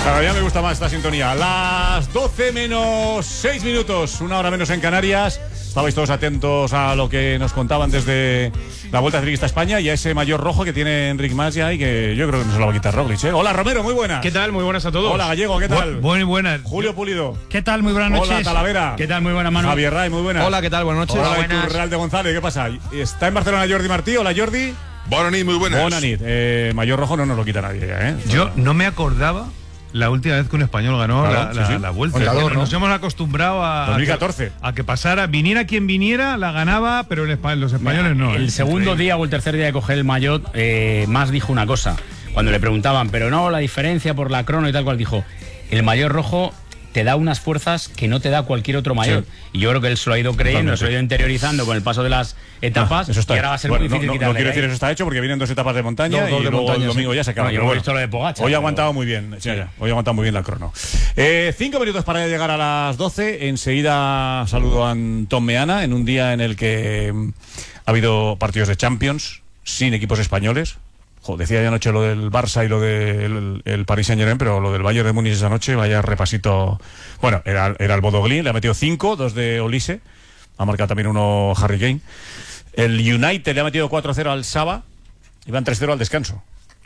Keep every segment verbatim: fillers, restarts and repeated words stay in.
Cada día me gusta más esta sintonía. Las doce menos seis minutos, una hora menos en Canarias. Estabais todos atentos a lo que nos contaban desde la Vuelta Ciclista a España y a ese mayor rojo que tiene Enric Mas ya y que yo creo que no se lo va a quitar Roglic, ¿eh? Hola Romero, muy buenas. ¿Qué tal? Muy buenas a todos. Hola Gallego, ¿qué tal? Muy buenas. Julio Pulido. ¿Qué tal? Muy buenas noches. Hola Talavera. ¿Qué tal? Muy buenas, Manu. Javier Ray, muy buenas. Hola, ¿qué tal? Buenas noches. Hola, Hola, buenas. Real de González, ¿qué pasa? Está en Barcelona Jordi Martí. Hola Jordi. Buenas noches, muy buenas. Buenas noches. Eh, mayor rojo no nos lo quita nadie ya, ¿eh? Yo no me acordaba la última vez que un español ganó Claro, la, sí, la, sí. la vuelta. Contador, Porque ¿no? Nos hemos acostumbrado a, dos mil catorce. a, que, a que pasara, viniera quien viniera, la ganaba, pero el espa- los españoles no. El ¿eh? segundo Increíble. día o el tercer día de coger el maillot, eh, Mas dijo una cosa. Cuando le preguntaban, pero no, la diferencia por la crono y tal cual, dijo, el maillot rojo te da unas fuerzas que no te da cualquier otro maillot. Sí. Y yo creo que él se lo ha ido creyendo, Totalmente. se lo ha ido interiorizando con el paso de las etapas. Ah, eso está y ahora va a ser bueno, muy difícil no, no, quitarle no quiero de decir ahí. eso está hecho porque vienen dos etapas de montaña Dos, dos y de luego montaña, el domingo sí. ya se acaba. Bueno, yo Pero hemos bueno, visto lo de Pogačar, hoy ha pero- aguantado muy bien. Sí, ya, hoy ha aguantado muy bien la crono. Eh, cinco minutos para llegar a las doce. Enseguida saludo a Antón Meana en un día en el que mm, ha habido partidos de Champions sin equipos españoles. Jo, decía ya anoche lo del Barça y lo del el Paris Saint-Germain, pero lo del Bayern de Múnich esa noche, vaya repasito. Bueno, era, era el Bodo Glimt, le ha metido cinco, dos de Olise, ha marcado también uno Harry Kane. El United le ha metido cuatro cero al Saba, iban tres cero al descanso.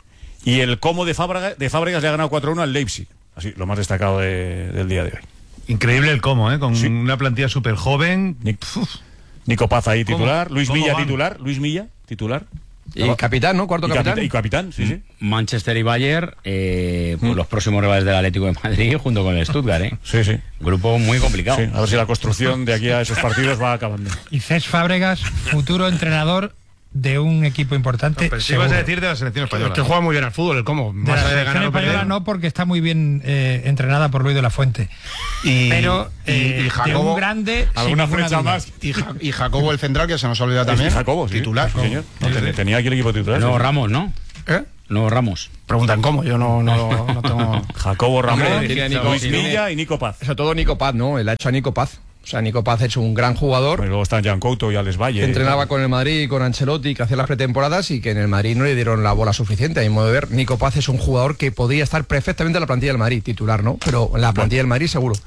Y el Como de Fábregas, de Fábregas le ha ganado cuatro uno al Leipzig. Así, lo más destacado de, del día de hoy. Increíble el cómo, ¿eh? Con Sí. una plantilla súper joven. Nic- Nico Paz ahí titular, ¿Cómo? Luis ¿Cómo Milla van? titular, Luis Milla titular. Y capitán, ¿no? Cuarto Y capitán. capitán, y capitán, sí, sí. Manchester y Bayern, eh, pues los próximos rivales del Atlético de Madrid junto con el Stuttgart, ¿eh? Sí, sí. Grupo muy complicado. Sí, a ver si la construcción de aquí a esos partidos va acabando. Y Cesc Fábregas, futuro entrenador de un equipo importante. Pero si ibas a seguro. decir de la selección española. Que juega muy bien al fútbol, el cómo. De Más la allá de selección ganar o española perder. no, porque está muy bien eh, entrenada por Luis de la Fuente. Y, Pero y- eh, y de Jacobo, un grande. sin ¿Alguna ninguna flecha duda. más? y, Ja- y Jacobo el central, que se nos ha olvidado también. Es Jacobo, sí. Titular. Sí, señor. No, ten- tenía aquí el equipo titular. Nuevo sí. Ramos, ¿no? ¿Eh? Nuevo Ramos. Preguntan cómo, yo no, no, no tengo... Jacobo Ramón, Hombre, tiene Nico- Luis tiene- Milla y Nico Paz. Sobre todo Nico Paz, ¿no? Él ha hecho a Nico Paz. O sea, Nico Paz ha hecho un gran jugador. Y luego están Jan Couto y Alex Valle. Que entrenaba con el Madrid y con Ancelotti, que hacía las pretemporadas y que en el Madrid no le dieron la bola suficiente. A mi modo de ver, Nico Paz es un jugador que podría estar perfectamente en la plantilla del Madrid, titular, ¿no? Pero en la plantilla del Madrid seguro.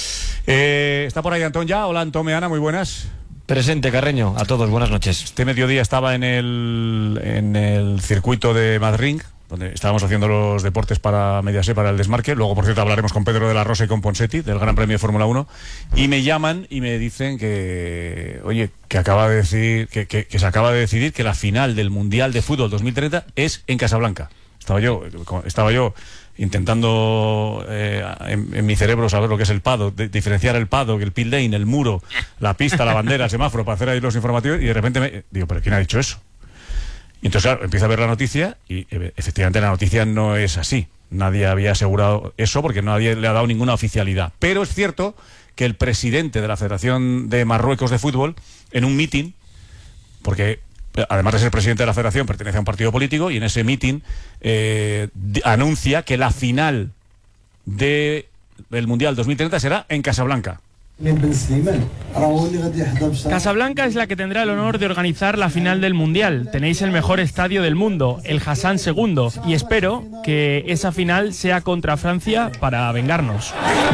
Eh, está por ahí Antón ya. Hola Antón Meana, muy buenas. Presente, Carreño. A todos, buenas noches. Este mediodía estaba en el, en el circuito de Madrid, donde estábamos haciendo los deportes para Mediaset, para el desmarque. Luego, por cierto, hablaremos con Pedro de la Rosa y con Ponseti, del Gran Premio de Fórmula uno. Y me llaman y me dicen que, oye, que acaba de decir, que, que, que se acaba de decidir que la final del Mundial de Fútbol dos mil treinta es en Casablanca. Estaba yo, estaba yo intentando eh, en, en mi cerebro saber lo que es el paddock, de, diferenciar el paddock, el pit lane, el muro, la pista, la bandera, el semáforo, para hacer ahí los informativos, y de repente me digo, ¿pero quién ha dicho eso? Y entonces, claro, empiezo a ver la noticia y e- efectivamente la noticia no es así. Nadie había asegurado eso porque nadie le ha dado ninguna oficialidad. Pero es cierto que el presidente de la Federación de Marruecos de Fútbol, en un mitin, porque además de ser presidente de la federación, pertenece a un partido político, y en ese mitin eh, di- anuncia que la final de, del Mundial dos mil treinta será en Casablanca. Casablanca es la que tendrá el honor de organizar la final del Mundial. Tenéis el mejor estadio del mundo, el Hassan segundo, y espero que esa final sea contra Francia para vengarnos.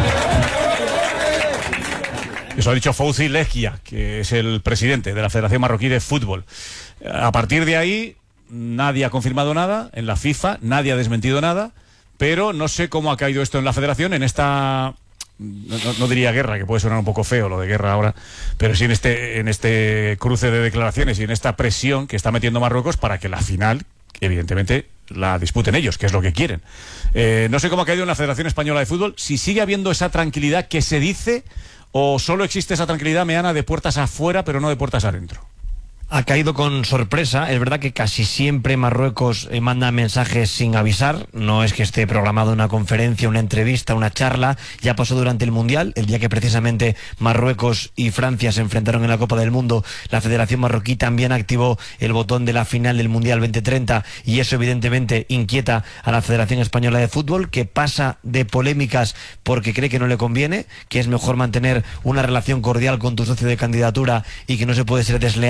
Eso ha dicho Fouzi Leghia, que es el presidente de la Federación Marroquí de Fútbol. A partir de ahí, nadie ha confirmado nada en la FIFA, nadie ha desmentido nada, pero no sé cómo ha caído esto en la Federación, en esta... No, no- no diría guerra, que puede sonar un poco feo lo de guerra ahora, pero sí en este, en este cruce de declaraciones y en esta presión que está metiendo Marruecos para que la final, evidentemente, la disputen ellos, que es lo que quieren. Eh, no sé cómo ha caído en la Federación Española de Fútbol, si sigue habiendo esa tranquilidad que se dice, o solo existe esa tranquilidad, Meana, de puertas afuera, pero no de puertas adentro. Ha caído con sorpresa. Es verdad que casi siempre Marruecos eh, manda mensajes sin avisar. No es que esté programado una conferencia, una entrevista, una charla. Ya pasó durante el Mundial, el día que precisamente Marruecos y Francia se enfrentaron en la Copa del Mundo. La Federación Marroquí también activó el botón de la final del Mundial veinte treinta, y eso evidentemente inquieta a la Federación Española de Fútbol, que pasa de polémicas porque cree que no le conviene, que es mejor mantener una relación cordial con tu socio de candidatura y que no se puede ser desleal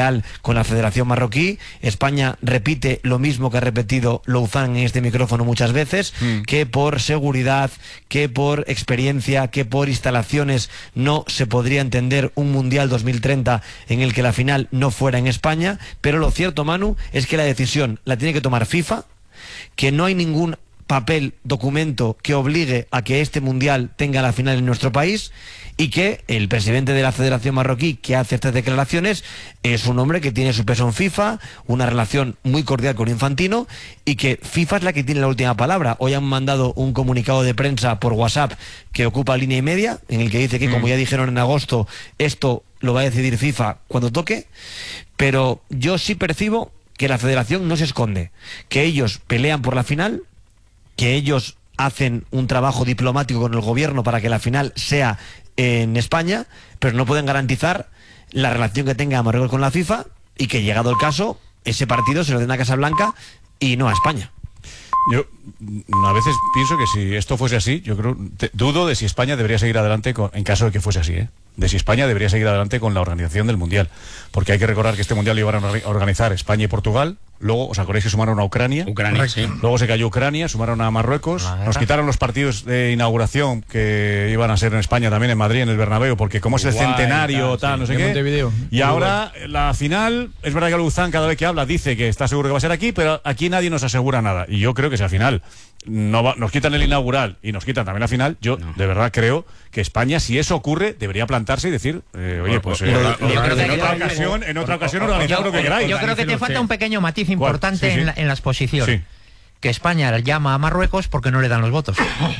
con la Federación Marroquí. España repite lo mismo que ha repetido Louzán en este micrófono muchas veces, mm. que por seguridad, que por experiencia, que por instalaciones no se podría entender un Mundial dos mil treinta en el que la final no fuera en España. Pero lo cierto, Manu, es que la decisión la tiene que tomar FIFA, que no hay ningún papel, documento que obligue a que este Mundial tenga la final en nuestro país, y que el presidente de la Federación Marroquí, que hace estas declaraciones, es un hombre que tiene su peso en FIFA, una relación muy cordial con Infantino, y que FIFA es la que tiene la última palabra. Hoy han mandado un comunicado de prensa por WhatsApp que ocupa línea y media, en el que dice que, como ya dijeron en agosto, esto lo va a decidir FIFA cuando toque. Pero yo sí percibo que la Federación no se esconde, que ellos pelean por la final, que ellos hacen un trabajo diplomático con el gobierno para que la final sea en España, pero no pueden garantizar la relación que tenga Marruecos con la FIFA, y que, llegado el caso, ese partido se lo den a Casablanca y no a España. Yo a veces pienso que si esto fuese así, yo creo, te, dudo de si España debería seguir adelante con, en caso de que fuese así, ¿eh? de si España debería seguir adelante con la organización del Mundial, porque hay que recordar que este Mundial lo iban a organizar España y Portugal. Luego, ¿os acordáis que sumaron a Ucrania? Ucrania, sí. Luego se cayó Ucrania, sumaron a Marruecos. Nos quitaron los partidos de inauguración que iban a ser en España también, en Madrid, en el Bernabéu, porque como Uruguay, es el centenario, tal, sí, no sé qué. Montevideo. Y ahora, la final, es verdad que Louzán cada vez que habla dice que está seguro que va a ser aquí, pero aquí nadie nos asegura nada. Y yo creo que si al final no va, nos quitan el inaugural y nos quitan también la final, yo no. de verdad creo que España, si eso ocurre, debería plantarse y decir, eh, oye, pues eh, en otra ocasión, en otra ocasión organizad lo que queráis. Yo creo que te falta un pequeño matiz importante sí, sí. En, la, en la exposición. Sí. Que España llama a Marruecos porque no le dan los votos.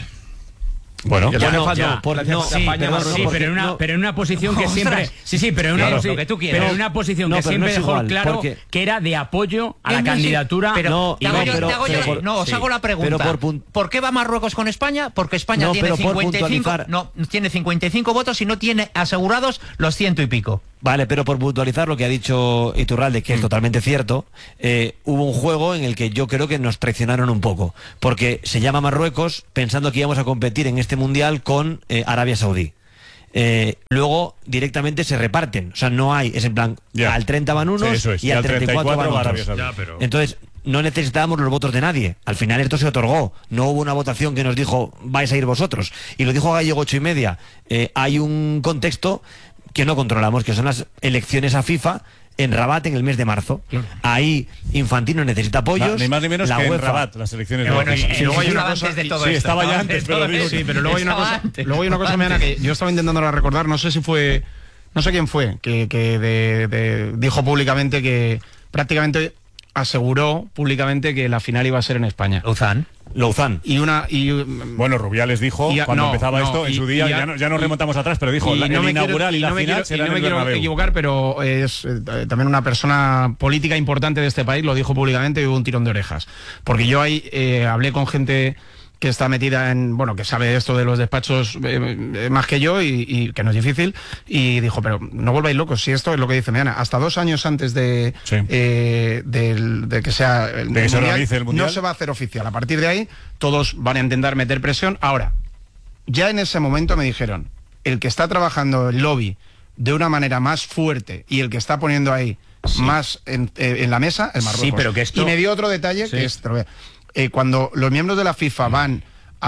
Bueno, ya no, falta, ya, por, no, sí, España, pero, no, sí, no, pero, en una, no, pero en una posición que ¡Ostras! siempre sí sí pero en una, claro, sí, lo que tú quieras. pero en una posición no, que siempre no dejó igual, claro porque... que era de apoyo a la no, candidatura. Pero no, te hago no, yo, pero, te hago yo, pero por, no, os sí, hago la pregunta. Por, pun... ¿Por qué va Marruecos con España? Porque España no, tiene cincuenta y cinco, no, tiene cincuenta y cinco votos y no tiene asegurados los ciento y pico. Vale, pero por puntualizar lo que ha dicho Iturralde, que es totalmente cierto, eh, hubo un juego en el que yo creo que nos traicionaron un poco, porque se llama Marruecos pensando que íbamos a competir en este Mundial con eh, Arabia Saudí. Eh, luego directamente se reparten, o sea, no hay, es en plan, ya. al treinta van unos sí, es. y, y al treinta y cuatro van otros. Ya, pero... Entonces, no necesitábamos los votos de nadie. Al final esto se otorgó. No hubo una votación que nos dijo, vais a ir vosotros. Y lo dijo Gallego ocho y media. Eh, hay un contexto que no controlamos, que son las elecciones a FIFA en Rabat en el mes de marzo. Claro. Ahí Infantino necesita apoyos. No, ni más ni menos la que UEFA, en Rabat, las elecciones. Bueno, de y, y luego hay una cosa de todo sí, esto, estaba ya antes, pero digo, sí, pero luego hay una cosa, luego hay una cosa, Meana, que yo estaba intentando recordar, no sé si fue, no sé quién fue, que, que de, de, dijo públicamente que prácticamente aseguró públicamente que la final iba a ser en España. Louzán. Louzán. Y una y bueno, Rubiales dijo a, cuando no, empezaba no, esto en y, su día, y a, ya, no, ya nos remontamos atrás, pero dijo y la, no el inaugural quiero, y la no final quiero, será y no en me el quiero Bernabéu. equivocar, pero es eh, también una persona política importante de este país, lo dijo públicamente y hubo un tirón de orejas. Porque yo ahí eh, hablé con gente que está metida en, bueno, que sabe esto de los despachos eh, más que yo y, y que no es difícil, y dijo, pero no volváis locos, si esto es lo que dice Meana, hasta dos años antes de, sí. eh, de, de que sea el, de que se mundial, el mundial, no se va a hacer oficial. A partir de ahí, todos van a intentar meter presión. Ahora, ya en ese momento me dijeron, el que está trabajando el lobby de una manera más fuerte y el que está poniendo ahí sí. más en, eh, en la mesa, el Marruecos. Sí, pero que esto... Y me dio otro detalle, sí. que es... Eh, cuando los miembros de la FIFA van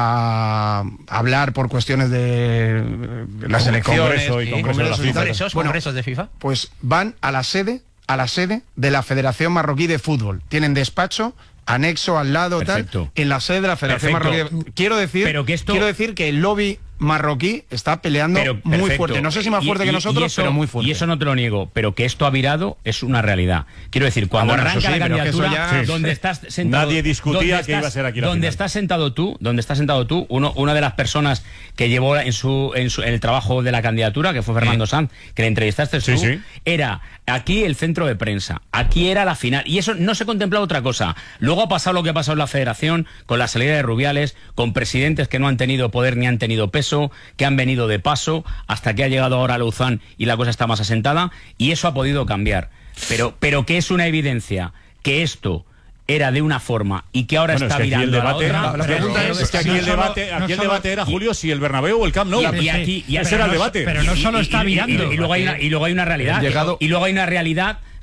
a hablar por cuestiones de las elecciones, Congreso y Congreso de la FIFA. Congresos, bueno, congresos de FIFA, pues van a la sede, a la sede de la Federación Marroquí de Fútbol. Tienen despacho anexo al lado, perfecto, tal, en la sede de la Federación perfecto. Marroquí. Quiero decir, pero que esto... quiero decir que el lobby marroquí está peleando pero, muy fuerte. No sé si más fuerte y, que nosotros, y eso, pero muy fuerte. Y eso no te lo niego, pero que esto ha virado es una realidad. Quiero decir, cuando ah, bueno, arranca sí, la candidatura, ya... donde sí. estás sentado... Nadie discutía que estás, iba a ser aquí la Donde final. estás sentado tú, donde estás sentado tú, uno, una de las personas que llevó en su, en su en el trabajo de la candidatura, que fue Fernando sí. Sanz, que le entrevistaste sí, tú, sí. era aquí el centro de prensa, aquí era la final, y eso no se contemplaba otra cosa. Luego ha pasado lo que ha pasado en la Federación, con la salida de Rubiales, con presidentes que no han tenido poder ni han tenido peso, que han venido de paso, hasta que ha llegado ahora Louzán y la cosa está más asentada, y eso ha podido cambiar. Pero, pero que es una evidencia que esto era de una forma y que ahora bueno, está es que virando el debate, a la otra. La pregunta es, es que aquí no el solo, debate, aquí no el debate era, Julio, si el Bernabéu o el Camp Nou. Y, y aquí, y ese era el debate. Pero no solo está y, virando. Y, y, y, luego hay una, y luego hay una realidad. Llegado... Y luego hay una realidad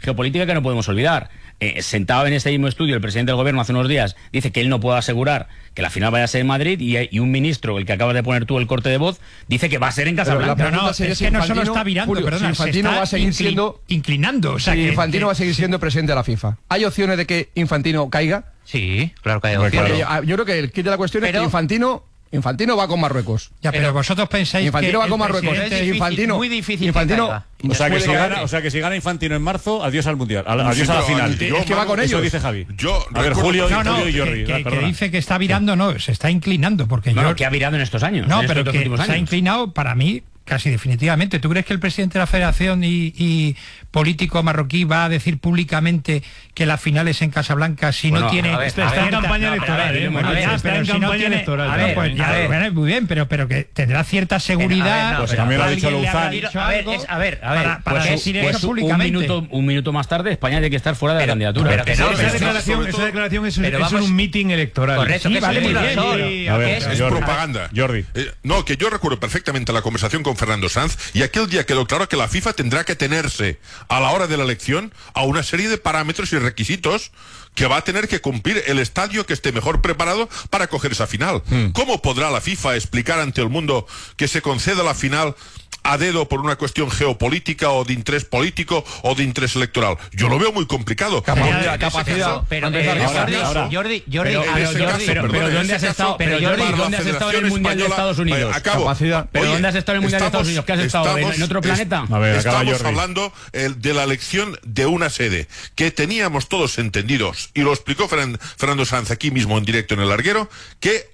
geopolítica que no podemos olvidar. Eh, sentado en este mismo estudio, el presidente del gobierno hace unos días dice que él no puede asegurar que la final vaya a ser en Madrid, y, y un ministro, el que acabas de poner tú el corte de voz, dice que va a ser en Casablanca. Pero no, es que Infantino, no solo está virando, Julio, perdona, si Infantino se está va a seguir inclin, siendo inclinando. O sea, si que, Infantino que, va a seguir siendo presidente de la FIFA. ¿Hay opciones de que Infantino caiga? Sí, claro que hay opciones. Claro. Yo, yo creo que el kit de la cuestión pero, es que Infantino Infantino va con Marruecos. Ya, pero, pero vosotros pensáis Infantino que va con Marruecos. Es difícil, Infantino, muy difícil. Infantino, o sea que si gana, o sea que si gana Infantino en marzo, adiós al mundial, a, adiós sí, a la pero, final. yo, es que va con ellos. Eso dice Javi. Yo a ver, Julio, no, no, Julio y que, Jordi. que, Ah, que dice que está virando, no, se está inclinando porque no, yo no, que ha virado en estos años. No, en pero estos que últimos se ha años. inclinado para mí casi definitivamente. ¿Tú crees que el presidente de la Federación y, y político marroquí va a decir públicamente que la final es en Casablanca si bueno, no tiene... A ver, está, está en campaña no, electoral, ver, ¿eh? bueno, Ya ya, está pero en si campaña no tiene, electoral. A ver, No, pues, ya, a ver. bueno, muy bien, pero, pero que tendrá cierta seguridad. A ver, no, pues también lo ha dicho alguien le habrá Louzán. dicho A ver, algo es- a ver, a ver, para, para pues, decir Pues eso un públicamente. minuto, un minuto más tarde España tiene que estar fuera de la candidatura. pero que no, esa, pero declaración, sobre esa todo- declaración es, pero es vamos- un meeting electoral. Correcto, Sí, que vale, eso muy es bien. solo. Sí, a ver, Que es- Es Jordi. propaganda. Jordi. Eh, no, que yo recuerdo perfectamente la conversación con Fernando Sanz, y aquel día quedó claro que la FIFA tendrá que tenerse a la hora de la elección a una serie de parámetros y requisitos que va a tener que cumplir el estadio que esté mejor preparado para coger esa final. Hmm. ¿Cómo podrá la FIFA explicar ante el mundo que se conceda la final a dedo por una cuestión geopolítica o de interés político o de interés electoral? Yo lo veo muy complicado. Capacidad, capacidad. Pero, Para eh, empezar, Jordi, ahora, ahora. Jordi, Jordi, Pero, a pero, ver, ese Jordi, caso, pero, perdón, pero en ¿dónde ese has caso, estado? Pero para Jordi, la ¿dónde has estado en el Federación Mundial de Española- Estados Unidos? Eh, acabo. Capacidad. ¿Pero Oye, dónde has estado en el Mundial de Estados Unidos? ¿Qué has estado? ¿En, en otro es- planeta? A ver, acaba Estamos Jordi. hablando eh, de la elección de una sede que teníamos todos entendidos, y lo explicó Fern- Fernando Sanz aquí mismo en directo en El Larguero, que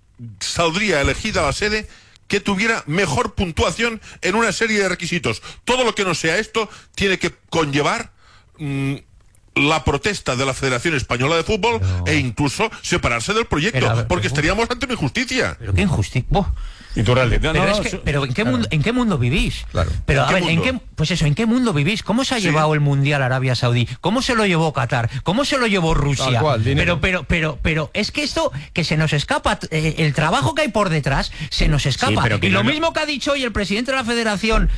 saldría elegida la sede que tuviera mejor puntuación en una serie de requisitos. Todo lo que no sea esto tiene que conllevar mmm, la protesta de la Federación Española de Fútbol Pero- e incluso separarse del proyecto, Pero, a ver, porque pero- estaríamos ante una injusticia. pero qué injusticia. Buah. Y tú, Raldi. No, Pero, no, es no, que, su- pero ¿en qué mundo, en qué mundo vivís? Claro. Pero ¿En a qué ver, ¿en mundo? qué, pues eso, ¿en qué mundo vivís? ¿Cómo se ha Sí. llevado el Mundial a Arabia Saudí? ¿Cómo se lo llevó Qatar? ¿Cómo se lo llevó Rusia? Tal cual, dinero. pero, pero, pero, pero es que esto que se nos escapa, eh, el trabajo que hay por detrás se nos escapa. pero que y no lo lo- mismo que ha dicho hoy el presidente de la Federación